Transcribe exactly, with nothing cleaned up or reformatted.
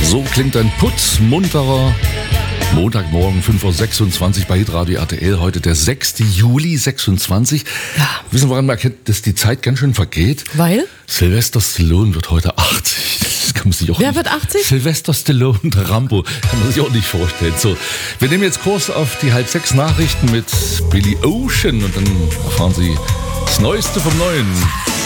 So klingt ein putzmunterer Montagmorgen, fünf Uhr sechsundzwanzig bei Hitradio R T L. Heute der sechster Juli sechsundzwanzig. Ja. Wissen Sie, woran man erkennt, dass die Zeit ganz schön vergeht? Weil? Sylvester Stallone wird heute achtzig. Das kann man sich auch Wer nicht, wird achtzig? Sylvester Stallone, der Rambo. Kann man sich auch nicht vorstellen. So, wir nehmen jetzt Kurs auf die halb sechs Nachrichten mit Billy Ocean und dann erfahren Sie das Neueste vom Neuen.